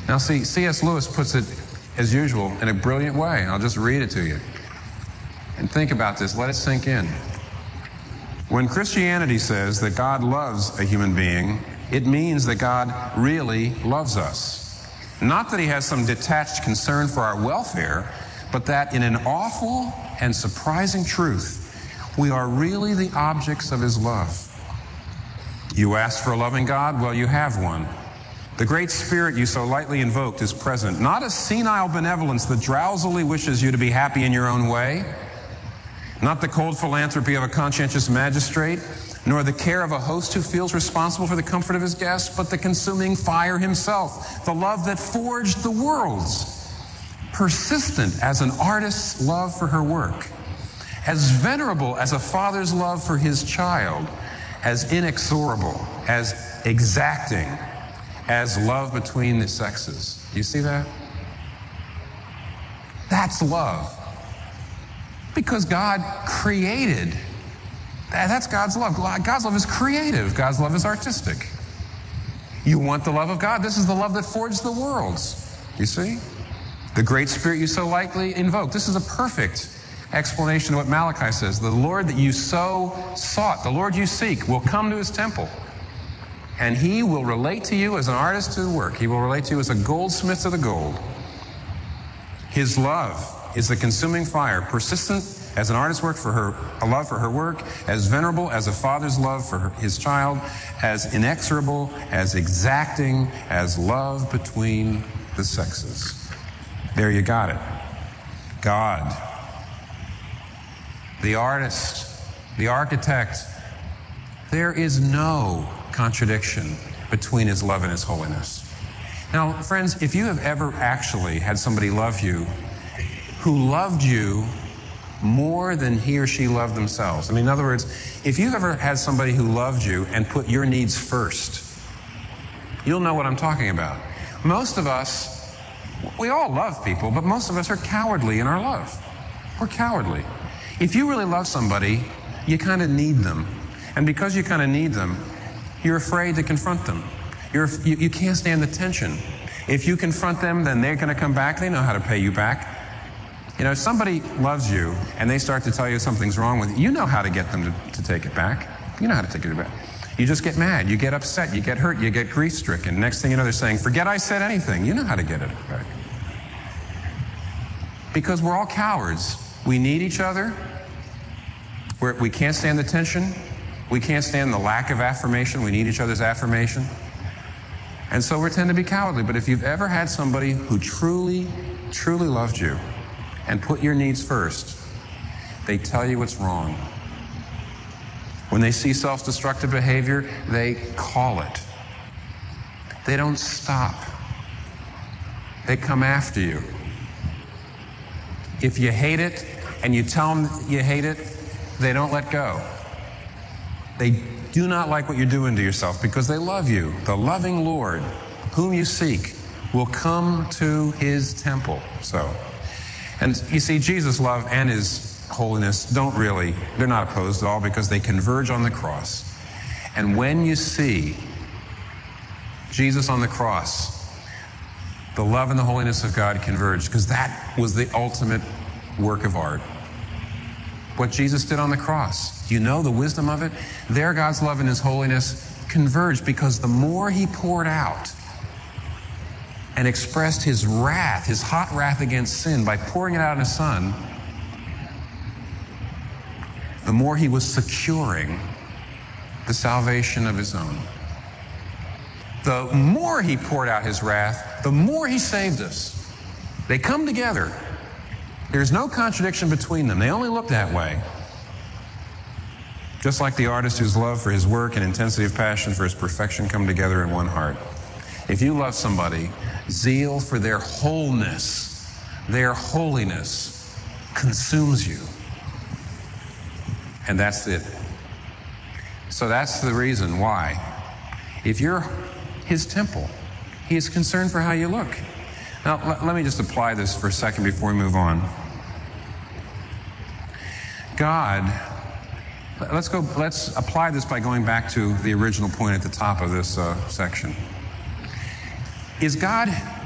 Now see, C.S. Lewis puts it, as usual, in a brilliant way. I'll just read it to you. And think about this. Let it sink in. When Christianity says that God loves a human being, it means that God really loves us. Not that he has some detached concern for our welfare, but that in an awful and surprising truth, we are really the objects of his love. You asked for a loving God? Well, you have one. The great spirit you so lightly invoked is present, not a senile benevolence that drowsily wishes you to be happy in your own way, not the cold philanthropy of a conscientious magistrate, nor the care of a host who feels responsible for the comfort of his guests, but the consuming fire himself, the love that forged the worlds, persistent as an artist's love for her work, as venerable as a father's love for his child, as inexorable, as exacting as love between the sexes. Do you see that? That's love. Because God created. That's God's love. God's love is creative. God's love is artistic. You want the love of God? This is the love that forged the worlds. You see? The great spirit you so lightly invoke. This is a perfect explanation of what Malachi says. The Lord that you so sought, the Lord you seek, will come to his temple. And he will relate to you as an artist to the work. He will relate to you as a goldsmith to the gold. His love is the consuming fire, persistent as an artist's work for her, a love for her work, as venerable as a father's love for his child, as inexorable, as exacting as love between the sexes. There you got it. God, the artist, the architect. There is no contradiction between his love and his holiness. Now, friends, if you have ever actually had somebody love you who loved you more than he or she loved themselves. I mean, in other words, if you've ever had somebody who loved you and put your needs first, you'll know what I'm talking about. Most of us, we all love people, but most of us are cowardly in our love. We're cowardly. If you really love somebody, you kind of need them. And because you kind of need them, you're afraid to confront them. You can't stand the tension. If you confront them, then they're going to come back. They know how to pay you back. You know, if somebody loves you and they start to tell you something's wrong with you, you know how to get them to take it back. You know how to take it back. You just get mad. You get upset. You get hurt. You get grief-stricken. Next thing you know, they're saying, forget I said anything. You know how to get it back. Because we're all cowards. We need each other. We can't stand the tension. We can't stand the lack of affirmation. We need each other's affirmation. And so we tend to be cowardly. But if you've ever had somebody who truly, truly loved you and put your needs first, they tell you what's wrong. When they see self-destructive behavior, they call it. They don't stop. They come after you. If you hate it and you tell them you hate it, they don't let go. They do not like what you're doing to yourself because they love you. The loving Lord, whom you seek, will come to his temple. And you see, Jesus' love and his holiness they're not opposed at all because they converge on the cross. And when you see Jesus on the cross, the love and the holiness of God converge, because that was the ultimate work of art. What Jesus did on the cross. Do you know the wisdom of it? There, God's love and his holiness converged because the more he poured out and expressed his wrath, his hot wrath against sin by pouring it out in his Son, the more he was securing the salvation of his own. The more he poured out his wrath, the more he saved us. They come together. There's no contradiction between them. They only look that way. Just like the artist whose love for his work and intensity of passion for his perfection come together in one heart. If you love somebody, zeal for their wholeness, their holiness consumes you. And that's it. So that's the reason why. If you're his temple, he is concerned for how you look. Now, let me just apply this for a second before we move on. God, let's apply this by going back to the original point at the top of this section. Is God